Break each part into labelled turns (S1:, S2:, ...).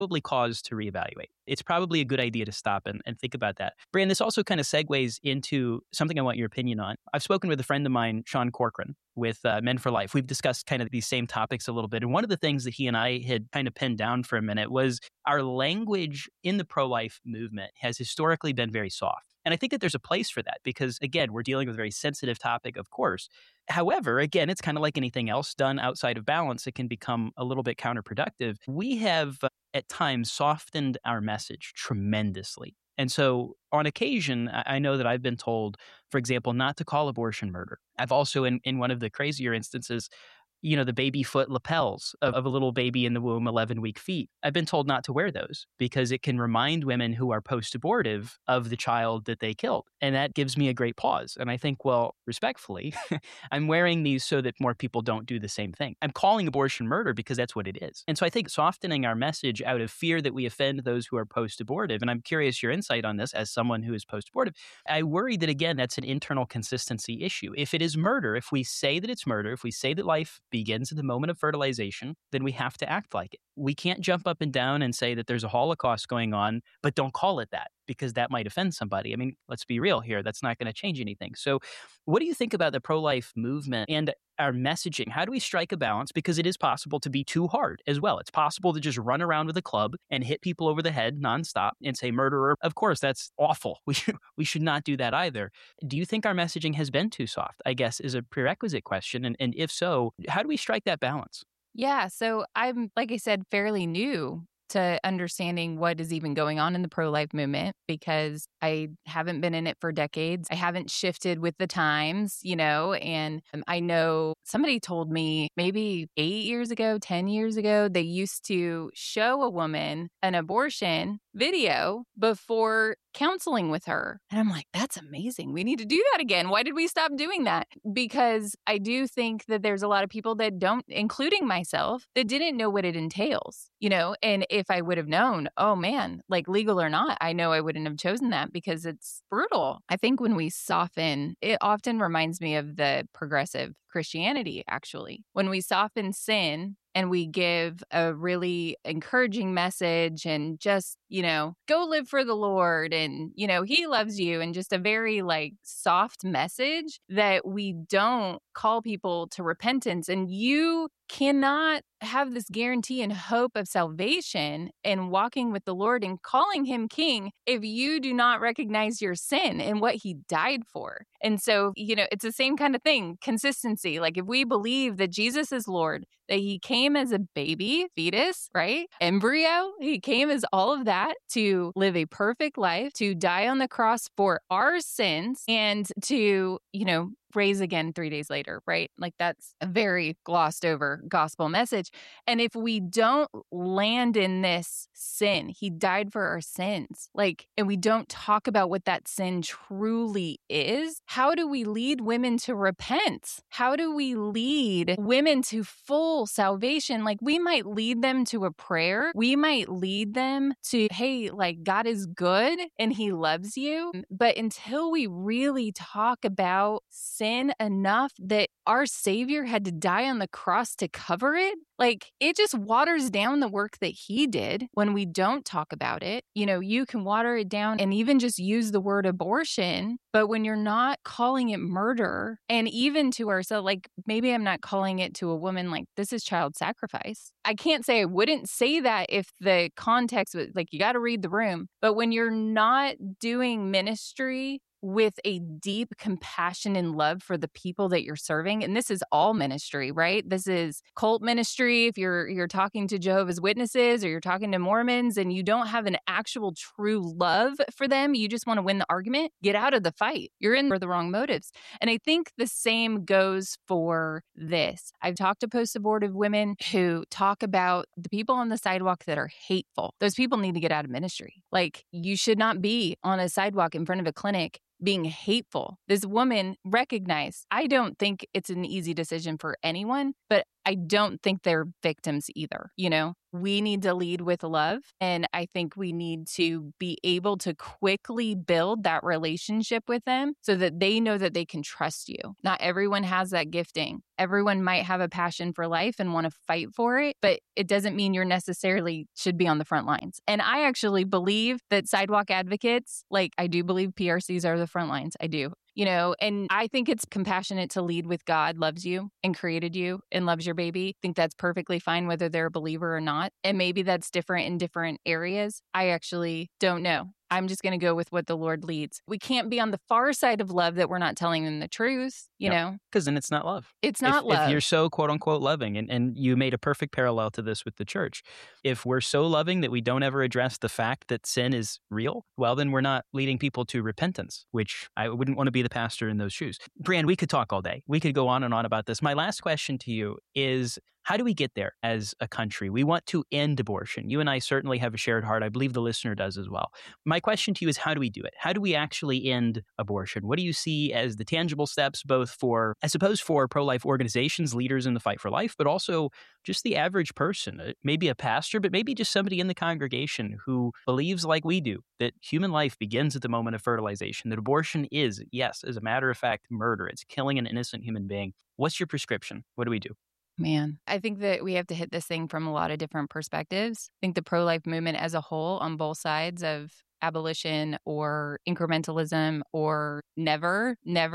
S1: probably cause to reevaluate. It's probably a good idea to stop and think about that. Bran, this also kind of segues into something I want your opinion on. I've spoken with a friend of mine, Sean Corcoran, with Men for Life. We've discussed kind of these same topics a little bit. And one of the things that he and I had kind of pinned down for a minute was our language in the pro-life movement has historically been very soft. And I think that there's a place for that because, again, we're dealing with a very sensitive topic, of course. However, again, it's kind of like anything else done outside of balance. It can become a little bit counterproductive. We have at times softened our message tremendously. And so on occasion, I know that I've been told, for example, not to call abortion murder. I've also, in one of the crazier instances, the baby foot lapels of a little baby in the womb, 11-week feet. I've been told not to wear those because it can remind women who are post-abortive of the child that they killed. And that gives me a great pause. And I think, well, respectfully, I'm wearing these so that more people don't do the same thing. I'm calling abortion murder because that's what it is. And so I think softening our message out of fear that we offend those who are post-abortive, and I'm curious your insight on this as someone who is post-abortive, I worry that, again, that's an internal consistency issue. If it is murder, if we say that it's murder, if we say that life begins at the moment of fertilization, then we have to act like it. We can't jump up and down and say that there's a Holocaust going on, but don't call it that because that might offend somebody. I mean, let's be real here. That's not going to change anything. So what do you think about the pro-life movement and our messaging? How do we strike a balance? Because it is possible to be too hard as well. It's possible to just run around with a club and hit people over the head nonstop and say murderer. Of course, that's awful. We should not do that either. Do you think our messaging has been too soft, I guess, is a prerequisite question. And if so, how do we strike that balance?
S2: Yeah. So I'm, like I said, fairly new to understanding what is even going on in the pro-life movement because I haven't been in it for decades. I haven't shifted with the times, and I know somebody told me maybe 8 years ago, 10 years ago, they used to show a woman an abortion video before counseling with her. And I'm like, that's amazing. We need to do that again. Why did we stop doing that? Because I do think that there's a lot of people that don't, including myself, that didn't know what it entails, and if I would have known, oh man, like legal or not, I know I wouldn't have chosen that because it's brutal. I think when we soften, it often reminds me of the progressive Christianity, actually. When we soften sin, and we give a really encouraging message and just, go live for the Lord and, he loves you and just a very soft message that we don't call people to repentance. And you cannot have this guarantee and hope of salvation and walking with the Lord and calling him king if you do not recognize your sin and what he died for. And so, it's the same kind of thing, consistency. Like if we believe that Jesus is Lord, that he came as a baby, fetus, right? Embryo, he came as all of that to live a perfect life, to die on the cross for our sins and to, raise again 3 days later, right? Like that's a very glossed over gospel message. And if we don't land in this sin, he died for our sins, and we don't talk about what that sin truly is, how do we lead women to repent? How do we lead women to full salvation? We might lead them to a prayer. We might lead them to, hey, God is good and he loves you. But until we really talk about sin enough that our Savior had to die on the cross to cover it, it just waters down the work that he did when we don't talk about it. You can water it down and even just use the word abortion, but when you're not calling it murder, and even to ourselves, maybe I'm not calling it to a woman, this is child sacrifice. I can't say I wouldn't say that if the context was you got to read the room, but when you're not doing ministry with a deep compassion and love for the people that you're serving. And this is all ministry, right? This is cult ministry. If you're talking to Jehovah's Witnesses or you're talking to Mormons and you don't have an actual true love for them, you just want to win the argument, get out of the fight. You're in for the wrong motives. And I think the same goes for this. I've talked to post-abortive women who talk about the people on the sidewalk that are hateful. Those people need to get out of ministry. You should not be on a sidewalk in front of a clinic being hateful. This woman recognized, I don't think it's an easy decision for anyone, but I don't think they're victims either. We need to lead with love. And I think we need to be able to quickly build that relationship with them so that they know that they can trust you. Not everyone has that gifting. Everyone might have a passion for life and want to fight for it, but it doesn't mean you're necessarily should be on the front lines. And I actually believe that sidewalk advocates, I do believe PRCs are the front lines. I do. And I think it's compassionate to lead with God loves you and created you and loves your baby. I think that's perfectly fine whether they're a believer or not. And maybe that's different in different areas. I actually don't know. I'm just going to go with what the Lord leads. We can't be on the far side of love that we're not telling them the truth, you know?
S1: Because then it's not love.
S2: It's not love.
S1: If you're so quote unquote loving, and you made a perfect parallel to this with the church. If we're so loving that we don't ever address the fact that sin is real, well, then we're not leading people to repentance, which I wouldn't want to be the pastor in those shoes. Brianne, we could talk all day. We could go on and on about this. My last question to you is, how do we get there as a country? We want to end abortion. You and I certainly have a shared heart. I believe the listener does as well. My question to you is, how do we do it? How do we actually end abortion? What do you see as the tangible steps, both for pro-life organizations, leaders in the fight for life, but also just the average person, maybe a pastor, but maybe just somebody in the congregation who believes like we do, that human life begins at the moment of fertilization, that abortion is, yes, as a matter of fact, murder. It's killing an innocent human being. What's your prescription? What do we do?
S2: Man, I think that we have to hit this thing from a lot of different perspectives. I think the pro-life movement as a whole on both sides of abolition or incrementalism or never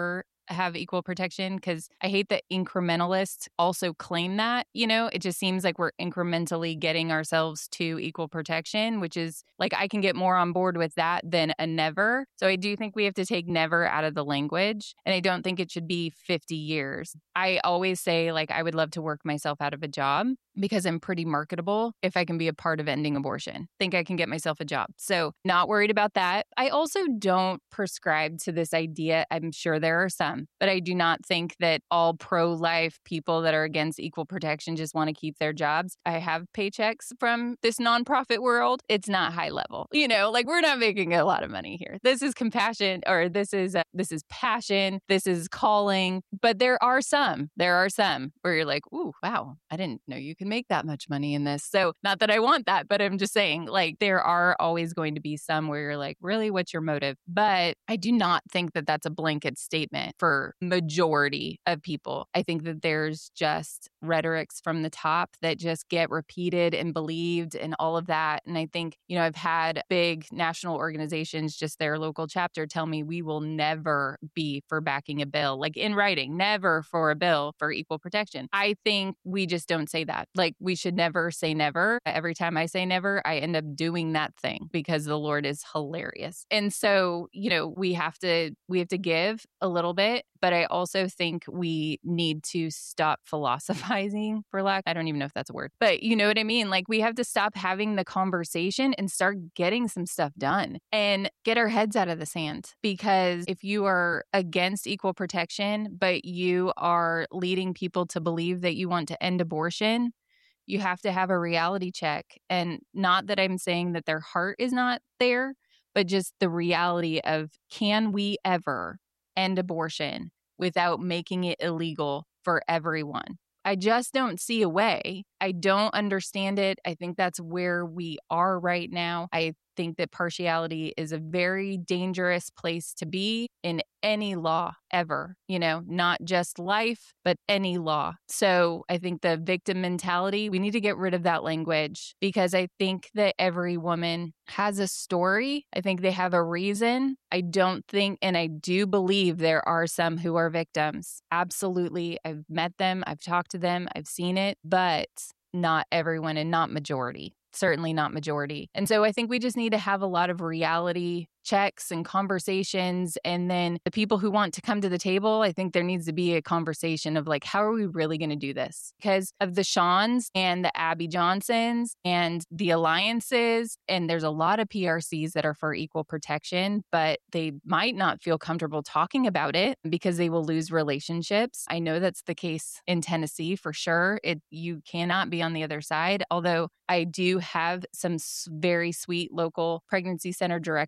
S2: have equal protection, because I hate that incrementalists also claim that, it just seems like we're incrementally getting ourselves to equal protection, which is I can get more on board with that than a never. So I do think we have to take never out of the language. And I don't think it should be 50 years. I always say I would love to work myself out of a job because I'm pretty marketable if I can be a part of ending abortion. Think I can get myself a job. So not worried about that. I also don't prescribe to this idea. I'm sure there are some, but I do not think that all pro-life people that are against equal protection just want to keep their jobs. I have paychecks from this nonprofit world. It's not high level. We're not making a lot of money here. This is compassion, or this is passion. This is calling. But there are some where you're like, ooh, wow, I didn't know you could make that much money in this. So not that I want that, but I'm just saying there are always going to be some where you're like, really, what's your motive? But I do not think that that's a blanket statement for majority of people. I think that there's just rhetorics from the top that just get repeated and believed and all of that. And I think, I've had big national organizations, just their local chapter, tell me we will never be for backing a bill, in writing, never for a bill for equal protection. I think we just don't say that. We should never say never. Every time I say never, I end up doing that thing because the Lord is hilarious. And so, we have to give a little bit, but I also think we need to stop philosophizing, for lack. I don't even know if that's a word, but you know what I mean? We have to stop having the conversation and start getting some stuff done and get our heads out of the sand. Because if you are against equal protection, but you are leading people to believe that you want to end abortion, you have to have a reality check. And not that I'm saying that their heart is not there, but just the reality of, can we ever end abortion without making it illegal for everyone? I just don't see a way. I don't understand it. I think that's where we are right now. I think that partiality is a very dangerous place to be in any law ever, not just life, but any law. So I think the victim mentality, we need to get rid of that language, because I think that every woman has a story. I think they have a reason. I don't think, and I do believe there are some who are victims. Absolutely. I've met them. I've talked to them. I've seen it, but not everyone and not majority. Certainly not majority. And so I think we just need to have a lot of reality checks and conversations. And then the people who want to come to the table, I think there needs to be a conversation of how are we really going to do this? Because of the Shawns and the Abby Johnsons and the alliances, and there's a lot of PRCs that are for equal protection, but they might not feel comfortable talking about it because they will lose relationships. I know that's the case in Tennessee for sure. You cannot be on the other side, although I do have some very sweet local pregnancy center directors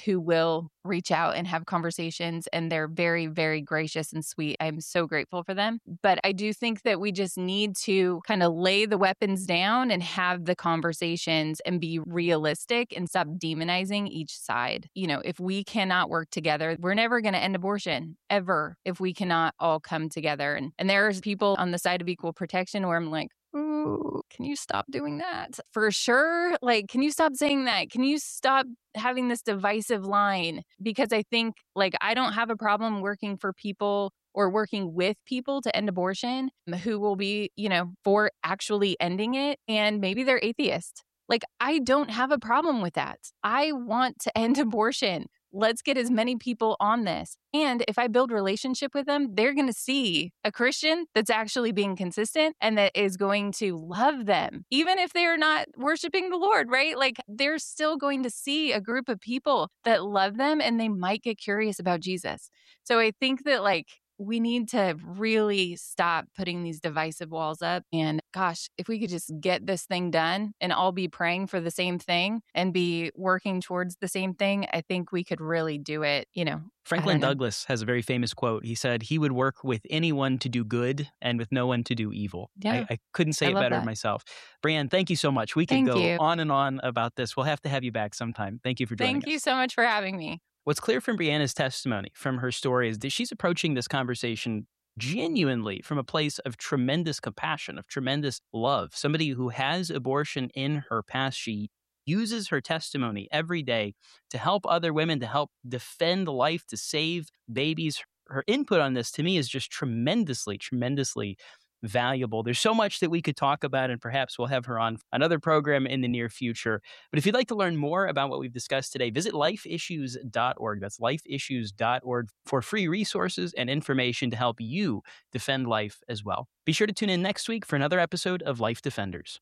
S2: who will reach out and have conversations, and they're very, very gracious and sweet. I'm so grateful for them. But I do think that we just need to kind of lay the weapons down and have the conversations and be realistic and stop demonizing each side. You know, if we cannot work together, we're never going to end abortion, ever, if we cannot all come together. And there's people on the side of equal protection where I'm like, ooh, can you stop doing that? For sure. Like, can you stop saying that? Can you stop having this divisive line? Because I think, like, I don't have a problem working for people or working with people to end abortion who will be, you know, for actually ending it. And maybe they're atheist. Like, I don't have a problem with that. I want to end abortion. Let's get as many people on this. And if I build relationship with them, they're going to see a Christian that's actually being consistent and that is going to love them, even if they're not worshiping the Lord, right? Like, they're still going to see a group of people that love them, and they might get curious about Jesus. So I think that, like, we need to really stop putting these divisive walls up. And gosh, if we could just get this thing done and all be praying for the same thing and be working towards the same thing, I think we could really do it, you know.
S1: Franklin Douglas has a very famous quote. He said he would work with anyone to do good and with no one to do evil.
S2: Yeah,
S1: I couldn't say it better myself. Brianne, thank you so much. We could go on and on about this. We'll have to have you back sometime. Thank you for joining us.
S2: Thank you so much for having me.
S1: What's clear from Brianna's testimony, from her story, is that she's approaching this conversation genuinely from a place of tremendous compassion, of tremendous love. Somebody who has abortion in her past. She uses her testimony every day to help other women, to help defend life, to save babies. Her input on this, to me, is just tremendously, tremendously valuable. There's so much that we could talk about, and perhaps we'll have her on another program in the near future. But if you'd like to learn more about what we've discussed today, visit lifeissues.org. That's lifeissues.org for free resources and information to help you defend life as well. Be sure to tune in next week for another episode of Life Defenders.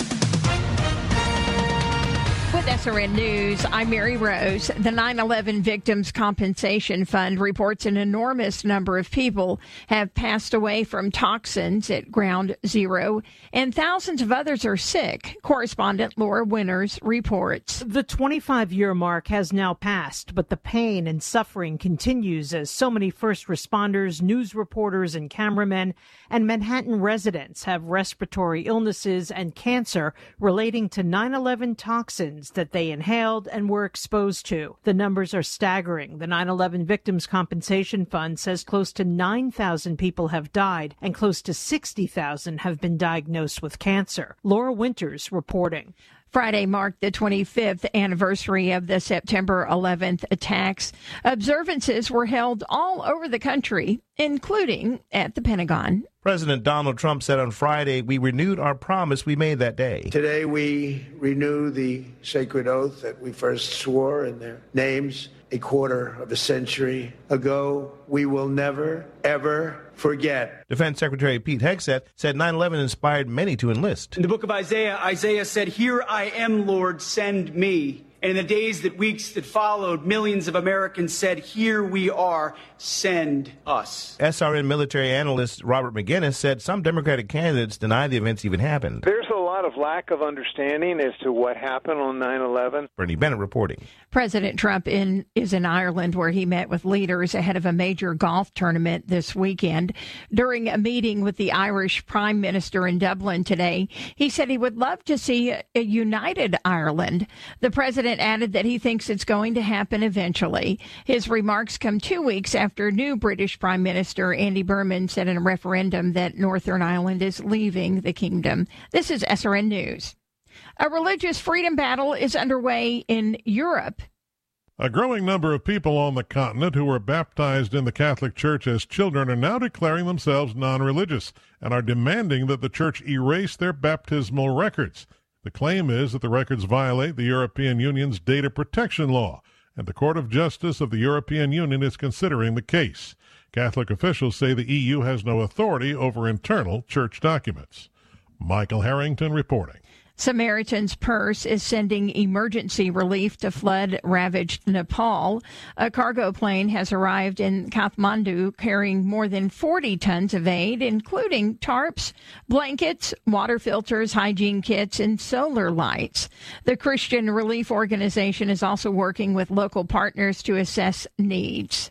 S3: With SRN News, I'm Mary Rose. The 9/11 Victims Compensation Fund reports an enormous number of people have passed away from toxins at Ground Zero, and thousands of others are sick. Correspondent Laura Winters reports.
S4: The 25-year mark has now passed, but the pain and suffering continues as so many first responders, news reporters, and cameramen, and Manhattan residents have respiratory illnesses and cancer relating to 9/11 toxins that they inhaled and were exposed to. The numbers are staggering. The 9/11 Victims Compensation Fund says close to 9,000 people have died and close to 60,000 have been diagnosed with cancer. Laura Winters reporting.
S3: Friday marked the 25th anniversary of the September 11th attacks. Observances were held all over the country, including at the Pentagon.
S5: President Donald Trump said on Friday, "We renewed our promise we made that day."
S6: Today we renew the sacred oath that we first swore in their names a quarter of a century ago. We will never, ever forget.
S5: Defense Secretary Pete Hegseth said 9/11 inspired many to enlist.
S7: In the book of Isaiah, Isaiah said, "Here I am, Lord, send me." And in the days that weeks that followed, millions of Americans said, "Here we are, send us."
S5: SRN military analyst Robert McGinnis said some Democratic candidates deny the events even happened.
S8: There's a lot of lack of understanding as to what happened on 9/11.
S5: Bernie Bennett reporting.
S3: President Trump is in Ireland, where he met with leaders ahead of a major golf tournament this weekend. During a meeting with the Irish Prime Minister in Dublin today, he said he would love to see a united Ireland. The president added that he thinks it's going to happen eventually. His remarks come 2 weeks after new British Prime Minister Andy Burnham said in a referendum that Northern Ireland is leaving the kingdom. This is SRN News. A religious freedom battle is underway in Europe.
S9: A growing number of people on the continent who were baptized in the Catholic Church as children are now declaring themselves non-religious and are demanding that the Church erase their baptismal records. The claim is that the records violate the European Union's data protection law, and the Court of Justice of the European Union is considering the case. Catholic officials say the EU has no authority over internal church documents. Michael Harrington reporting.
S3: Samaritan's Purse is sending emergency relief to flood-ravaged Nepal. A cargo plane has arrived in Kathmandu carrying more than 40 tons of aid, including tarps, blankets, water filters, hygiene kits, and solar lights. The Christian Relief Organization is also working with local partners to assess needs.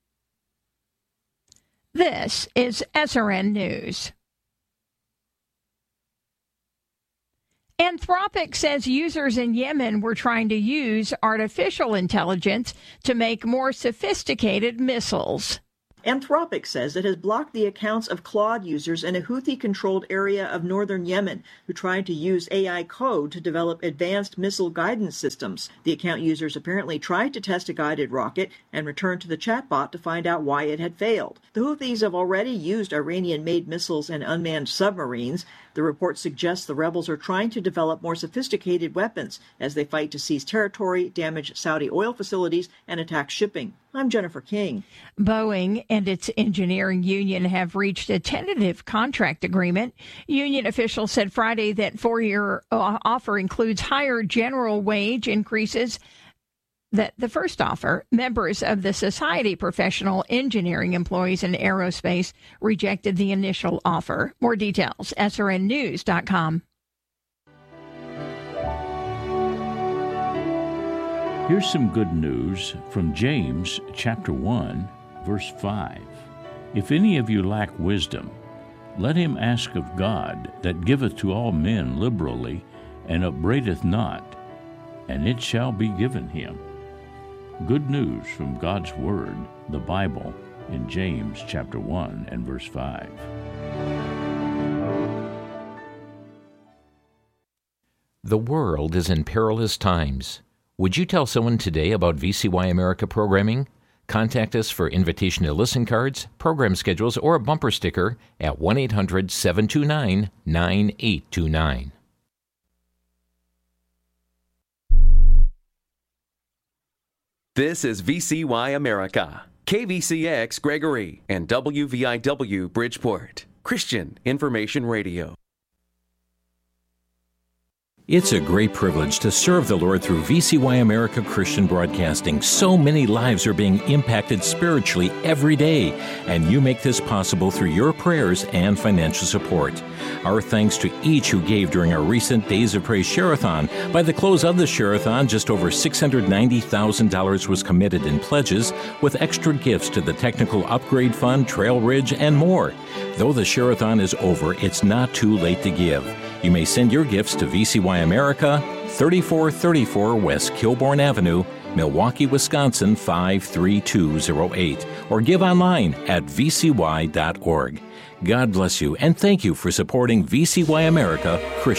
S3: This is SRN News. Anthropic says users in Yemen were trying to use artificial intelligence to make more sophisticated missiles.
S10: Anthropic says it has blocked the accounts of Claude users in a Houthi-controlled area of northern Yemen who tried to use AI code to develop advanced missile guidance systems. The account users apparently tried to test a guided rocket and returned to the chatbot to find out why it had failed. The Houthis have already used Iranian-made missiles and unmanned submarines. The report suggests the rebels are trying to develop more sophisticated weapons as they fight to seize territory, damage Saudi oil facilities, and attack shipping. I'm Jennifer King.
S3: Boeing and its engineering union have reached a tentative contract agreement. Union officials said Friday that four-year offer includes higher general wage increases. That the first offer, members of the Society Professional Engineering Employees in Aerospace rejected the initial offer. More details, srnnews.com.
S11: Here's some good news from James chapter 1, verse 5. If any of you lack wisdom, let him ask of God, that giveth to all men liberally, and upbraideth not, and it shall be given him. Good news from God's Word, the Bible, in James chapter 1 and verse 5.
S12: The world is in perilous times. Would you tell someone today about VCY America programming? Contact us for invitation to listen cards, program schedules, or a bumper sticker at 1-800-729-9829.
S13: This is VCY America, KVCX Gregory, and WVIW Bridgeport, Christian Information Radio.
S12: It's a great privilege to serve the Lord through VCY America Christian Broadcasting. So many lives are being impacted spiritually every day, and you make this possible through your prayers and financial support. Our thanks to each who gave during our recent Days of Praise Share-a-thon. By the close of the Share-a-thon, just over $690,000 was committed in pledges, with extra gifts to the Technical Upgrade Fund, Trail Ridge, and more. Though the Share-a-thon is over, it's not too late to give. You may send your gifts to VCY America, 3434 West Kilbourne Avenue, Milwaukee, Wisconsin 53208, or give online at vcy.org. God bless you, and thank you for supporting VCY America Christian